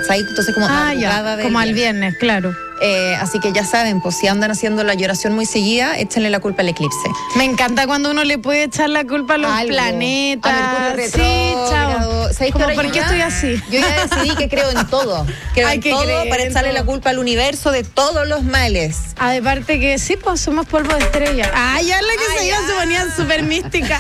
¿cachai? Entonces como madrugada como al viernes, claro. Así que ya saben, pues si andan haciendo la lloración muy seguida, échenle la culpa al eclipse. Me encanta cuando uno le puede echar la culpa a los planetas. A Mercurio sí, chao. Como, ¿por qué estoy así? Yo ya decidí que creo en todo. Creo en todo para echarle la culpa al universo de todos los males. Aparte que sí, pues somos polvo de estrella. Ya la que se ponían súper mística.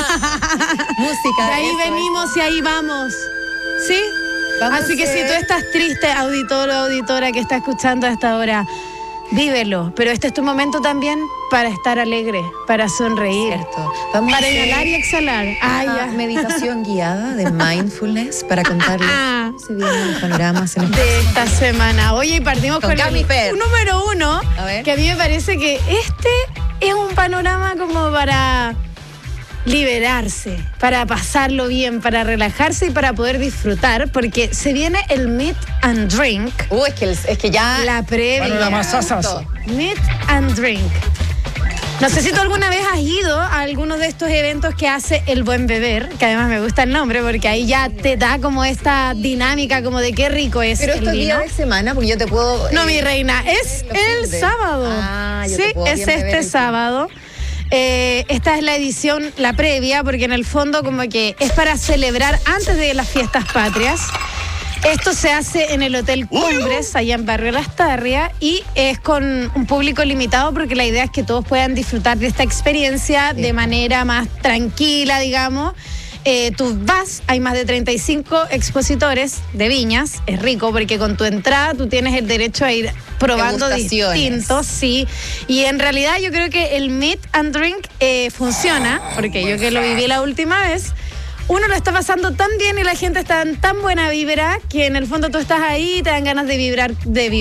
Música. De ahí venimos y ahí vamos. ¿Sí? Así que si tú estás triste, auditor o auditora que está escuchando a esta hora, vívelo. Pero este es tu momento también para estar alegre, para sonreír. Cierto. Vamos para inhalar y exhalar. Meditación guiada de mindfulness para contarles cómo se vienen los panoramas de esta semana. Oye, y partimos con el número 1, que a mí me parece que este es un panorama como para liberarse, para pasarlo bien, para relajarse y para poder disfrutar, porque se viene el Meet and Drink. Es que ya la previa. Meet and Drink. No sé si tú alguna vez has ido a alguno de estos eventos que hace El Buen Beber, que además me gusta el nombre porque ahí ya te da como esta dinámica como de qué rico es. Pero esto es día de semana, porque yo te puedo... No, mi reina, es el sábado. Sí, es este sábado. Esta es la edición, la previa, porque en el fondo como que es para celebrar antes de las fiestas patrias. Esto se hace en el Hotel Cumbres, allá en Barrio Las Tarrias, y es con un público limitado porque la idea es que todos puedan disfrutar de esta experiencia de manera más tranquila, digamos. Tú vas, hay más de 35 expositores de viñas, es rico porque con tu entrada tú tienes el derecho a ir probando distintos, sí, y en realidad yo creo que el Meet and Drink funciona, porque yo que lo viví la última vez, uno lo está pasando tan bien y la gente está en tan buena vibra que en el fondo tú estás ahí y te dan ganas de brindar,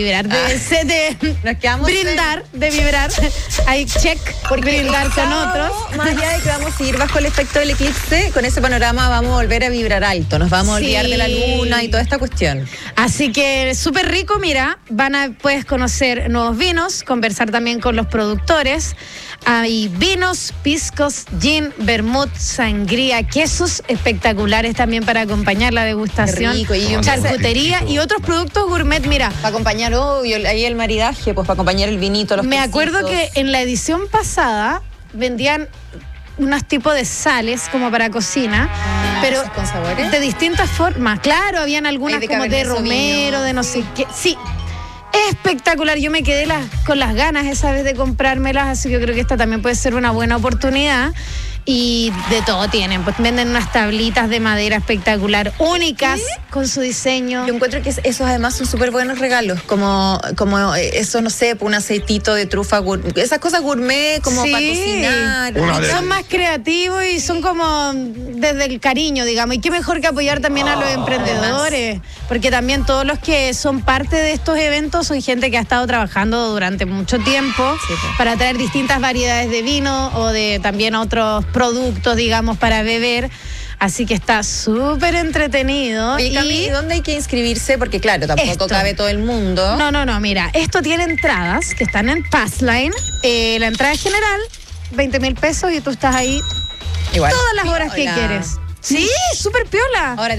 ahí check, porque brindar con otros. Más allá de que vamos a ir bajo el efecto del eclipse, con ese panorama vamos a volver a vibrar alto, nos vamos a olvidar de la luna y toda esta cuestión. Así que súper rico, mira, puedes conocer nuevos vinos, conversar también con los productores. Hay vinos, piscos, gin, vermut, sangría, quesos espectaculares también para acompañar la degustación. Rico, y charcutería y otros productos gourmet, mira. Para acompañar, obvio, ahí el maridaje, pues para acompañar el vinito, los Me acuerdo que en la edición pasada vendían unos tipos de sales como para cocina, pero con sabores de distintas formas. Claro, habían algunas como de romero, de no sé qué. Sí. Espectacular, yo me quedé con las ganas esa vez de comprármelas, así que yo creo que esta también puede ser una buena oportunidad. Y de todo tienen, pues venden unas tablitas de madera espectacular, únicas, con su diseño. Yo encuentro que esos además son súper buenos regalos, como eso, no sé, un aceitito de trufa, esas cosas gourmet como para cocinar. Son más creativos y son como desde el cariño, digamos. Y qué mejor que apoyar también a los emprendedores, porque también todos los que son parte de estos eventos son gente que ha estado trabajando durante mucho tiempo para traer distintas variedades de vino o de también otros productos, digamos, para beber. Así que está súper entretenido. Oye, Cami, ¿dónde hay que inscribirse? Porque claro, tampoco cabe todo el mundo. No, mira, esto tiene entradas que están en Passline. La entrada es general, 20,000 pesos, y tú estás ahí igual todas las horas que quieres. Sí, súper piola. Ahora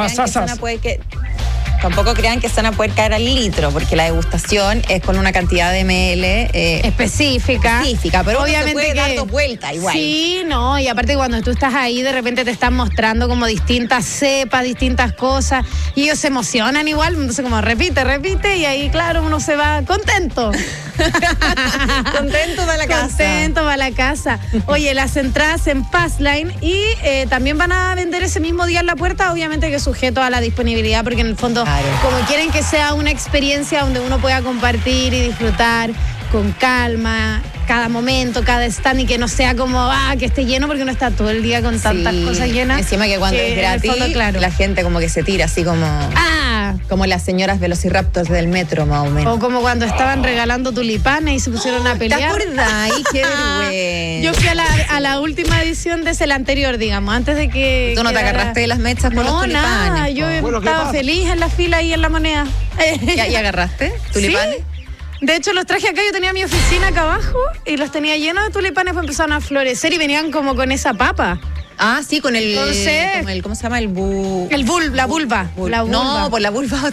tampoco crean que se van a poder caer al litro, porque la degustación es con una cantidad de ml específica, pero obviamente uno se puede dar dos vueltas igual. Sí, no, y aparte cuando tú estás ahí, de repente te están mostrando como distintas cepas, distintas cosas, y ellos se emocionan igual, entonces como repite, y ahí claro, uno se va contento. Contento para la casa. Oye, las entradas en Passline y también van a vender ese mismo día en la puerta, obviamente que sujeto a la disponibilidad, porque en el fondo como quieren que sea una experiencia donde uno pueda compartir y disfrutar con calma cada momento, cada stand, y que no sea como que esté lleno, porque uno está todo el día con tantas cosas llenas. Encima que cuando es gratis, la gente como que se tira así como como las señoras velociraptors del metro, más o menos. O como cuando estaban regalando tulipanes y se pusieron a pelear. ¿Te acuerdas? Ay, qué vergüenza. Yo fui a la última edición de ese, la anterior, digamos, antes de que... ¿Tú no te agarraste de las mechas por los tulipanes? Nada, yo estaba feliz en la fila ahí en la Moneda. ¿Y agarraste tulipanes? ¿Sí? De hecho, los traje acá, yo tenía mi oficina acá abajo y los tenía llenos de tulipanes, pues empezaron a florecer y venían como con esa papa. Sí, con el... ¿cómo se llama? La vulva. No, por la vulva